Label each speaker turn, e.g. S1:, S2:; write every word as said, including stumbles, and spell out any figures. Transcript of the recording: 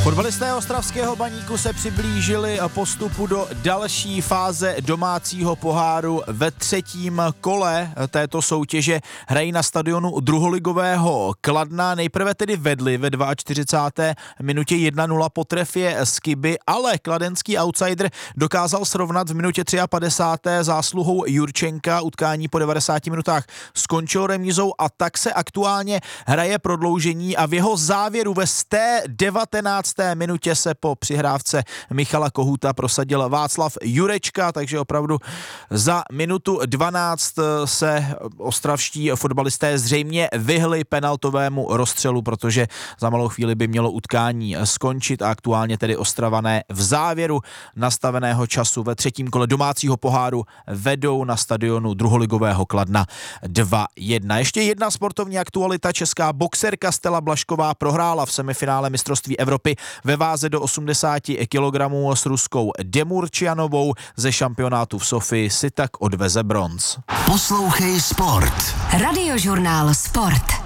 S1: Fotbalisté ostravského Baníku se přiblížili postupu do další fáze domácího poháru. Ve třetím kole této soutěže hrají na stadionu druholigového Kladna. Nejprve tedy vedli ve čtyřicáté druhé minutě jedna nula po trefě z Kyby, ale kladenský outsider dokázal srovnat v minutě padesáté třetí zásluhou Jurčenka. Utkání po devadesáti minutách skončilo remízou a tak se aktuálně hraje prodloužení a v jeho závěru ve sté devatenácté minutě se po přihrávce Michala Kohouta prosadil Václav Jurečka, takže opravdu za minutu dvanáct se ostravští fotbalisté zřejmě vyhli penaltovému rozstřelu, protože za malou chvíli by mělo utkání skončit a aktuálně tedy Ostravané v závěru nastaveného času ve třetím kole domácího poháru vedou na stadionu druholigového Kladna dva jedna. Ještě jedna sportovní aktualita. Česká boxerka Stella Blažková prohrála v semifinále mistrovství Evropy ve váze do osmdesáti kilogramů s ruskou Demurčianovou. Ze šampionátu v Sofii si tak odveze bronz.
S2: Poslouchej Sport.
S3: Radiožurnál Sport.